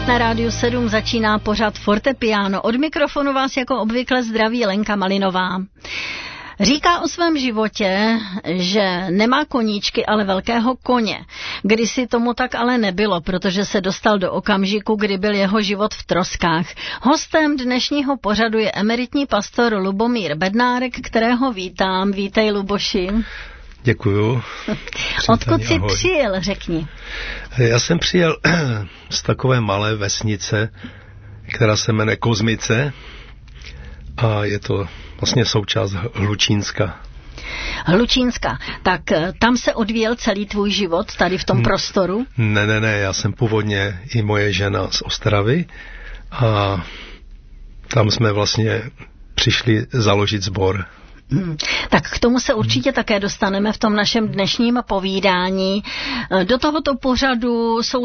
Na Rádiu 7 začíná pořad Fortepiano. Od mikrofonu vás jako obvykle zdraví Lenka Malinová. Říká o svém životě, že nemá koníčky, ale velkého koně. Kdysi tomu tak ale nebylo, protože se dostal do okamžiku, kdy byl jeho život v troskách. Hostem dnešního pořadu je emeritní pastor Lubomír Bednárek, kterého vítám. Vítej, Luboši. Děkuju. Odkud jsi přijel, řekni. Já jsem přijel z takové malé vesnice, která se jmenuje Kozmice a je to vlastně součást Hlučínska. Hlučínska. Tak tam se odvíjel celý tvůj život, tady v tom prostoru? Ne, já jsem původně i moje žena z Ostravy a tam jsme vlastně přišli založit sbor. Tak k tomu se určitě také dostaneme v tom našem dnešním povídání. Do tohoto pořadu jsou